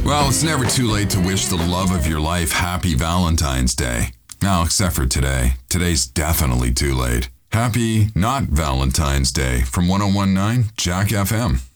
Well, it's never too late to wish the love of your life happy Valentine's Day. Now, except for today. Today's definitely too late. Happy not Valentine's Day from 1019 Jack FM.